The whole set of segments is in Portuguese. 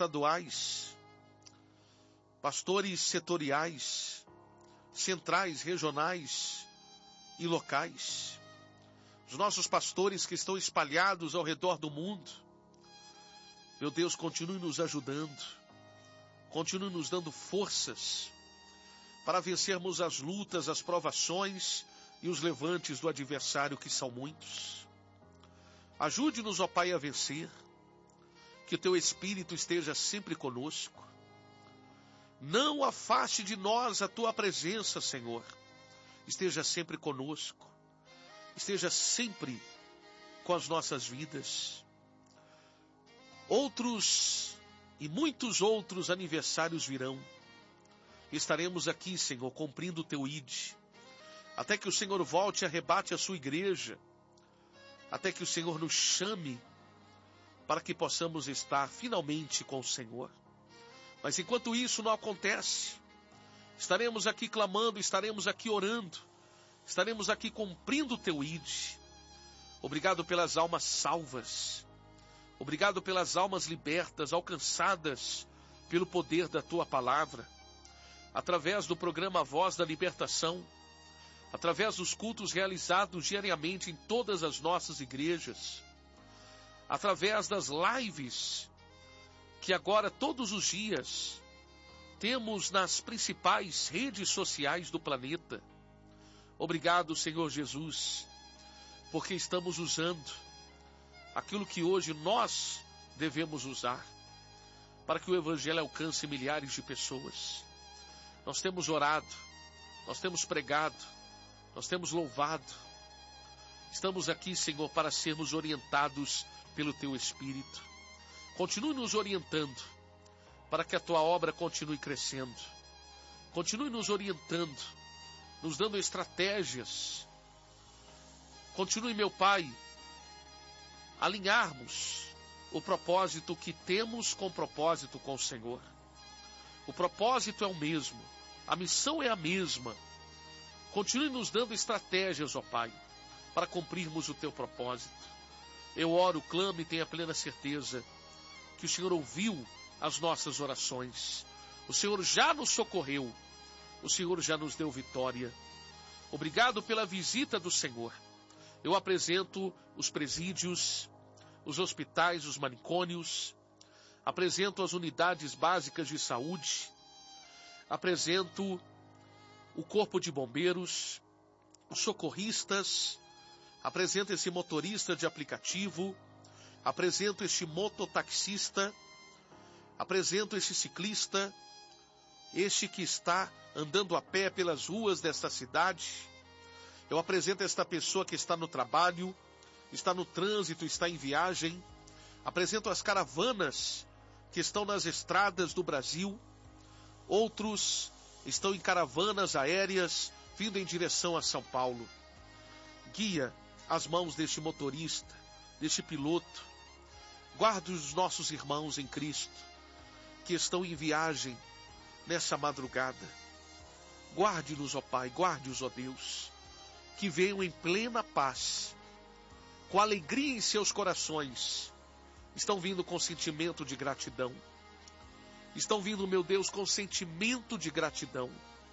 estaduais, pastores setoriais, centrais, regionais e locais, os nossos pastores que estão espalhados ao redor do mundo. Meu Deus, continue nos ajudando, continue nos dando forças para vencermos as lutas, as provações e os levantes do adversário, que são muitos. Ajude-nos, ó Pai, a vencer, que o Teu Espírito esteja sempre conosco. Não afaste de nós a Tua presença, Senhor. Esteja sempre conosco. Esteja sempre com as nossas vidas. Outros e muitos outros aniversários virão. Estaremos aqui, Senhor, cumprindo o Teu ID, até que o Senhor volte e arrebate a sua igreja, até que o Senhor nos chame para que possamos estar finalmente com o Senhor. Mas enquanto isso não acontece, estaremos aqui clamando, estaremos aqui orando, estaremos aqui cumprindo o Teu ID. Obrigado pelas almas salvas, obrigado pelas almas libertas, alcançadas pelo poder da Tua palavra, através do programa Voz da Libertação, através dos cultos realizados diariamente em todas as nossas igrejas, através das lives que agora todos os dias temos nas principais redes sociais do planeta. Obrigado, Senhor Jesus, porque estamos usando aquilo que hoje nós devemos usar para que o Evangelho alcance milhares de pessoas. Nós temos orado, nós temos pregado, nós temos louvado. Estamos aqui, Senhor, para sermos orientados pelo Teu Espírito. Continue nos orientando para que a Tua obra continue crescendo. Continue nos orientando, nos dando estratégias. Continue, meu Pai, alinharmos o propósito que temos com o propósito com o Senhor. O propósito é o mesmo, a missão é a mesma. Continue nos dando estratégias, ó Pai, para cumprirmos o Teu propósito. Eu oro, clamo e tenho a plena certeza que o Senhor ouviu as nossas orações. O Senhor já nos socorreu. O Senhor já nos deu vitória. Obrigado pela visita do Senhor. Eu apresento os presídios, os hospitais, os manicômios. Apresento as unidades básicas de saúde. Apresento o corpo de bombeiros, os socorristas. Apresento esse motorista de aplicativo. Apresento este mototaxista. Apresento este ciclista. Este que está andando a pé pelas ruas desta cidade. Eu apresento esta pessoa que está no trabalho, está no trânsito, está em viagem. Apresento as caravanas que estão nas estradas do Brasil. Outros estão em caravanas aéreas, vindo em direção a São Paulo. Guia as mãos deste motorista, deste piloto. Guarde os nossos irmãos em Cristo, que estão em viagem nessa madrugada. Guarde-nos, ó Pai, guarde-os, ó Deus, que venham em plena paz, com alegria em seus corações. Estão vindo com sentimento de gratidão. Estão vindo, meu Deus, com sentimento de gratidão.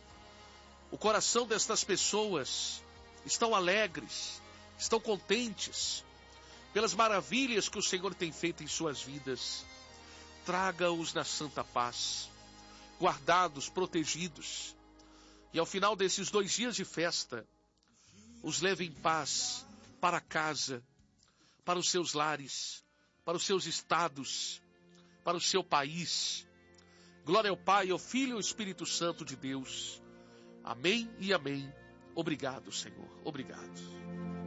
O coração destas pessoas estão alegres, estão contentes pelas maravilhas que o Senhor tem feito em suas vidas. Traga-os na santa paz, guardados, protegidos. E ao final desses 2 dias de festa, os leve em paz para casa, para os seus lares, para os seus estados, para o seu país. Glória ao Pai, ao Filho e ao Espírito Santo de Deus. Amém e amém. Obrigado, Senhor. Obrigado.